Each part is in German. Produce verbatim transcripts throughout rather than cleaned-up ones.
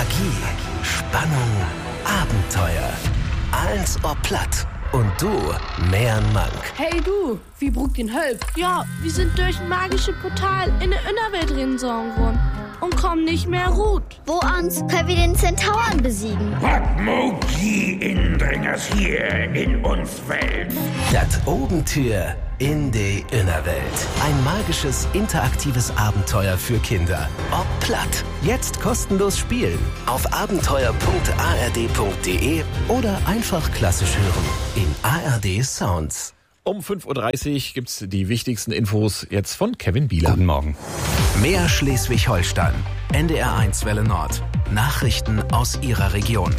Magie, Spannung, Abenteuer. Alles ob platt. Und du, mehr Mank. Hey du, wie brugt den Hölp? Ja, wir sind durch ein magisches Portal in der Innerwelt reingesogen worden und kommen nicht mehr gut. Wo uns können wir den Zentauren besiegen? Wat Moki Indringers hier in uns Welt. Das Obentür in die Innerwelt. Ein magisches, interaktives Abenteuer für Kinder. Ob platt. Jetzt kostenlos spielen. Auf abenteuer punkt a r d punkt d e oder einfach klassisch hören. In A R D Sounds. Um fünf Uhr dreißig gibt's die wichtigsten Infos jetzt von Kevin Bieler. Guten Morgen. Mehr Schleswig-Holstein. N D R eins Welle Nord. Nachrichten aus Ihrer Region.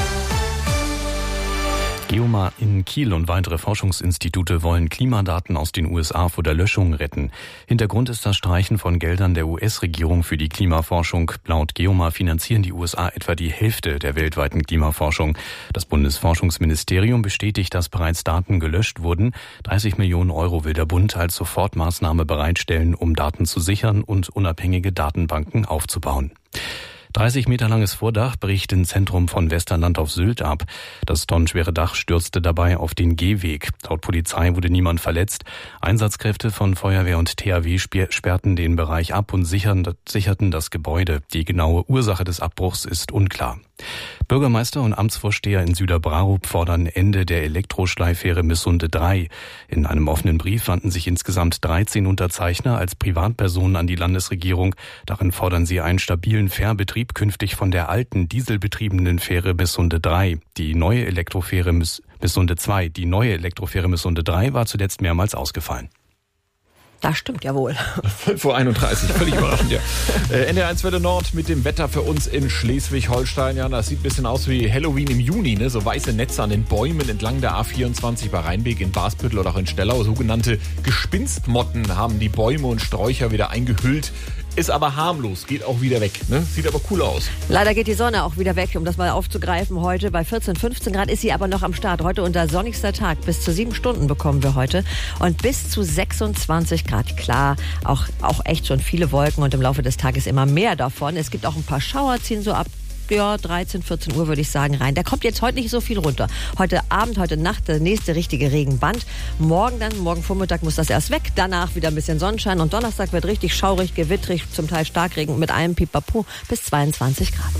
Geomar in Kiel und weitere Forschungsinstitute wollen Klimadaten aus den U S A vor der Löschung retten. Hintergrund ist das Streichen von Geldern der U S-Regierung für die Klimaforschung. Laut Geomar finanzieren die U S A etwa die Hälfte der weltweiten Klimaforschung. Das Bundesforschungsministerium bestätigt, dass bereits Daten gelöscht wurden. dreißig Millionen Euro will der Bund als Sofortmaßnahme bereitstellen, um Daten zu sichern und unabhängige Datenbanken aufzubauen. dreißig Meter langes Vordach bricht im Zentrum von Westerland auf Sylt ab. Das tonnenschwere Dach stürzte dabei auf den Gehweg. Laut Polizei wurde niemand verletzt. Einsatzkräfte von Feuerwehr und T H W sperrten den Bereich ab und sicherten das Gebäude. Die genaue Ursache des Abbruchs ist unklar. Bürgermeister und Amtsvorsteher in Süderbrarup fordern Ende der Elektroschleiffähre Missunde drei. In einem offenen Brief fanden sich insgesamt dreizehn Unterzeichner als Privatpersonen an die Landesregierung. Darin fordern sie einen stabilen Fährbetrieb künftig von der alten dieselbetriebenen Fähre Missunde drei. Die neue Elektrofähre Missunde zwei. Die neue Elektrofähre Missunde drei war zuletzt mehrmals ausgefallen. Das stimmt ja wohl. fünf Uhr einunddreißig, völlig überraschend, ja. Äh, N D R eins Welle Nord mit dem Wetter für uns in Schleswig-Holstein. Ja, das sieht ein bisschen aus wie Halloween im Juni, ne? So weiße Netze an den Bäumen entlang der A vierundzwanzig bei Rheinbeek in Basbüttel oder auch in Stellau. Sogenannte Gespinstmotten haben die Bäume und Sträucher wieder eingehüllt. Ist aber harmlos, geht auch wieder weg. Ne? Sieht aber cool aus. Leider geht die Sonne auch wieder weg, um das mal aufzugreifen. Heute bei vierzehn, fünfzehn Grad ist sie aber noch am Start. Heute unser sonnigster Tag. Bis zu sieben Stunden bekommen wir heute. Und bis zu sechsundzwanzig Grad. Klar, auch, auch echt schon viele Wolken und im Laufe des Tages immer mehr davon. Es gibt auch ein paar Schauer, ziehen so ab. Ja, dreizehn, vierzehn Uhr würde ich sagen rein. Da kommt jetzt heute nicht so viel runter. Heute Abend, heute Nacht der nächste richtige Regenband. Morgen dann, morgen Vormittag muss das erst weg. Danach wieder ein bisschen Sonnenschein und Donnerstag wird richtig schaurig, gewittrig, zum Teil Starkregen mit allem Pipapo bis zweiundzwanzig Grad.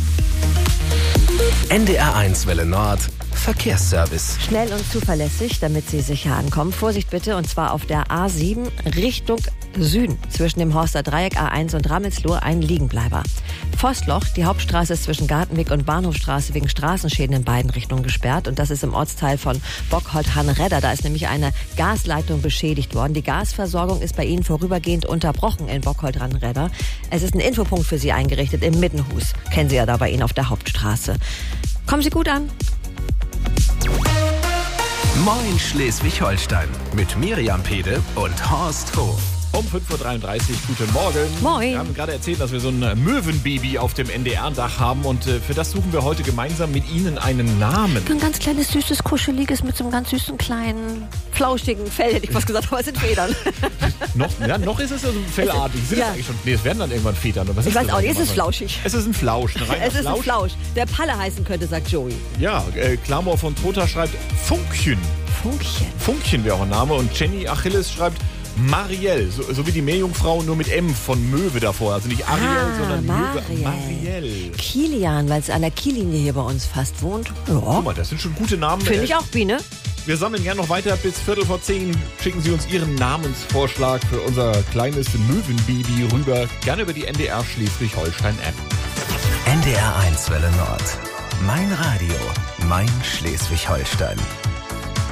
N D R eins Welle Nord. Verkehrsservice. Schnell und zuverlässig, damit Sie sicher ankommen. Vorsicht bitte, und zwar auf der A sieben Richtung Süden. Zwischen dem Horster Dreieck A eins und Rammelsloh ein Liegenbleiber. Forstloch, die Hauptstraße ist zwischen Gartenweg und Bahnhofstraße wegen Straßenschäden in beiden Richtungen gesperrt. Und das ist im Ortsteil von Bockholdt-Hanredder. Da ist nämlich eine Gasleitung beschädigt worden. Die Gasversorgung ist bei Ihnen vorübergehend unterbrochen in Bockholdt-Hanredder. Es ist ein Infopunkt für Sie eingerichtet im Mittenhus. Kennen Sie ja da bei Ihnen auf der Hauptstraße. Kommen Sie gut an. Moin Schleswig-Holstein mit Miriam Pede und Horst Hof. Um fünf Uhr dreiunddreißig, guten Morgen. Moin. Wir haben gerade erzählt, dass wir so ein Möwenbaby auf dem N D R-Dach haben und äh, für das suchen wir heute gemeinsam mit Ihnen einen Namen. Ein ganz kleines, süßes, kuscheliges mit so einem ganz süßen, kleinen, flauschigen Fell, hätte ich fast gesagt, aber es sind Federn. noch, ja, noch ist es ja so fellartig. Sind ja. es eigentlich schon? Nee, es werden dann irgendwann Federn. Was ich ist weiß auch nicht, es ist mal? flauschig. Es ist ein Flausch. Ein es ist Flausch. ein Flausch, der Palle heißen könnte, sagt Joey. Ja, äh, Klamor von Trotha schreibt Funkchen. Funkchen. Funkchen wäre auch ein Name und Jenny Achilles schreibt Marielle, so, so wie die Meerjungfrau, nur mit M von Möwe davor. Also nicht Ariel, ah, sondern Marielle. Möwe. Marielle. Kilian, weil es an der Kiellinie hier bei uns fast wohnt. Ja. Guck mal, das sind schon gute Namen. Finde ich auch, Biene. Wir sammeln gerne noch weiter bis Viertel vor zehn. Schicken Sie uns Ihren Namensvorschlag für unser kleines Möwenbaby rüber. Gerne über die N D R Schleswig-Holstein-App. N D R eins Welle Nord. Mein Radio. Mein Schleswig-Holstein.